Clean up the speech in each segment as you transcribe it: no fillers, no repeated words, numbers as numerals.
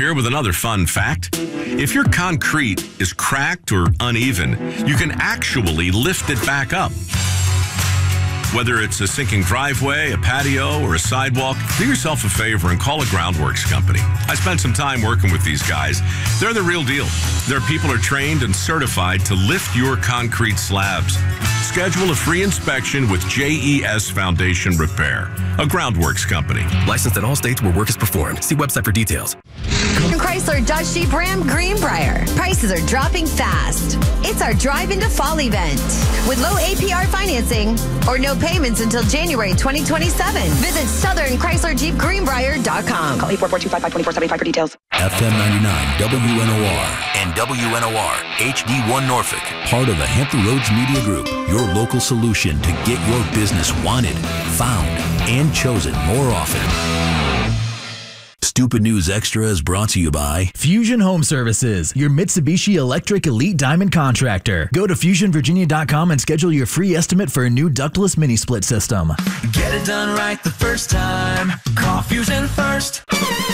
here with another fun fact. If your concrete is cracked or uneven, you can actually lift it back up. Whether it's a sinking driveway, a patio, or a sidewalk, do yourself a favor and call a Groundworks company. I spent some time working with these guys. They're the real deal. Their people are trained and certified to lift your concrete slabs. Schedule a free inspection with JES Foundation Repair, a Groundworks company. Licensed in all states where work is performed. See website for details. Chrysler Dodge Jeep Ram Greenbrier. Prices are dropping fast. It's our Drive into Fall event with low APR financing or no payments until January 2027. Visit SouthernChryslerJeepGreenbrier.com. Call 844-255-2475 for details. FM 99 WNOR and WNOR HD1 Norfolk. Part of the Hampton Roads Media Group. Your local solution to get your business wanted, found, and chosen more often. Stupid News Extra is brought to you by Fusion Home Services, your Mitsubishi Electric Elite Diamond contractor. Go to FusionVirginia.com and schedule your free estimate for a new ductless mini split system. Get it done right the first time. Call Fusion first.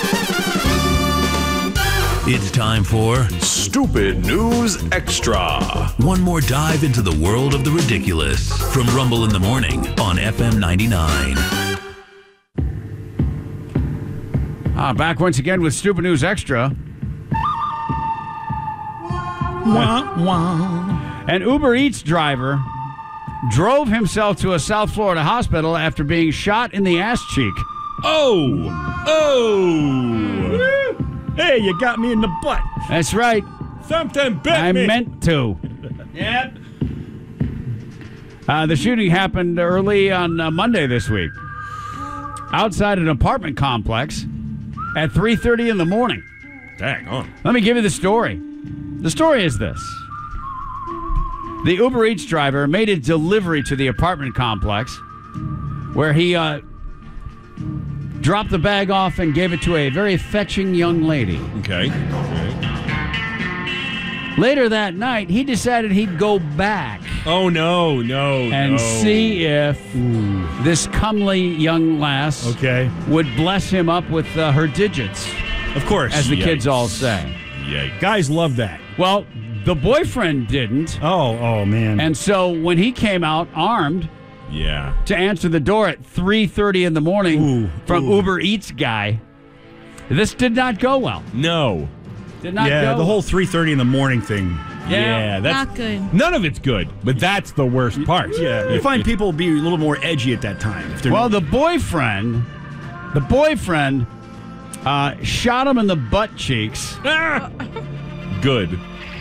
It's time for Stupid News Extra. one more dive into the world of the ridiculous from Rumble in the Morning on FM 99. Back once again with Stupid News Extra. An Uber Eats driver drove himself to a South Florida hospital after being shot in the ass cheek. Oh! Hey, you got me in the butt. That's right. Something bit I me. meant to. Yep. The shooting happened early on Monday this week. Outside an apartment complex at 3:30 in the morning. Dang on. Let me give you the story. The story is this. The Uber Eats driver made a delivery to the apartment complex where he dropped the bag off and gave it to a very fetching young lady. Okay. Later that night, he decided he'd go back. Oh, no. And see if this comely young lass would bless him up with her digits. Of course. As the kids all say. Yeah. Guys love that. Well, the boyfriend didn't. Oh, man. And so when he came out armed to answer the door at 3:30 in the morning from Uber Eats guy, this did not go well. No. Did not go the whole 3:30 in the morning thing. Yeah, that's not good. None of it's good, but that's the worst part. Yeah, you find people be a little more edgy at that time. If well, the boyfriend shot him in the butt cheeks. Good.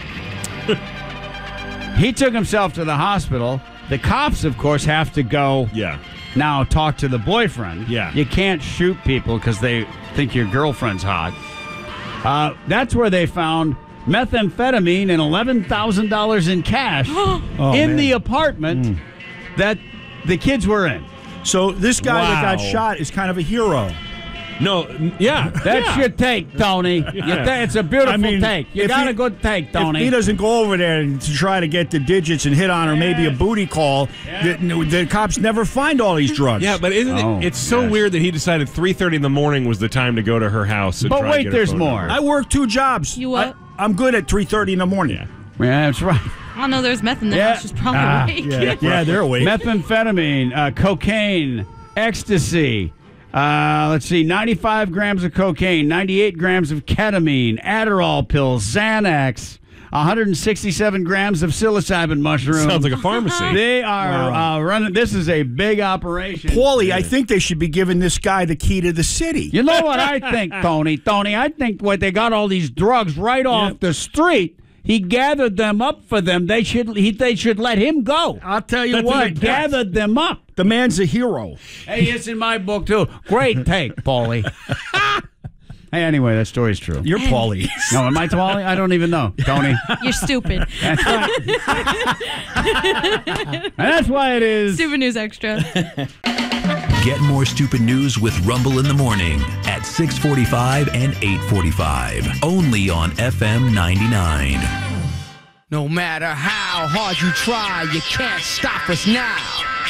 He took himself to the hospital. The cops, of course, have to go now talk to the boyfriend. Yeah. You can't shoot people because they think your girlfriend's hot. That's where they found methamphetamine and $11,000 in cash in the apartment that the kids were in. So this guy that got shot is kind of a hero. No, That's your take, Tony. It's a beautiful take. You got a good take, Tony. If he doesn't go over there to try to get the digits and hit on her, maybe a booty call, the cops never find all these drugs. Yeah, but isn't it? It's so weird that he decided 3:30 in the morning was the time to go to her house. And But try wait, to get her there's phone more. number. I work 2 jobs. You what? I'm good at 3:30 in the morning. Yeah, that's right. I don't know. There's meth in there. She's probably awake. Yeah, they're awake. Methamphetamine, cocaine, ecstasy. Let's see, 95 grams of cocaine, 98 grams of ketamine, Adderall pills, Xanax, 167 grams of psilocybin mushrooms. Sounds like a pharmacy. They are running. This is a big operation. Paulie, I think they should be giving this guy the key to the city. You know what I think, Tony? I think what they got all these drugs right off the street. He gathered them up for them. They should let him go. I'll tell you what. He gathered them up. The man's a hero. Hey, it's in my book, too. Great take, Paulie. Hey, anyway, that story's true. You're Paulie. No, am I Paulie? I don't even know. Tony. You're stupid. That's right. And that's why it is. Stupid News Extra. Get more stupid news with Rumble in the Morning at 6:45 and 8:45. Only on FM 99. No matter how hard you try, you can't stop us now.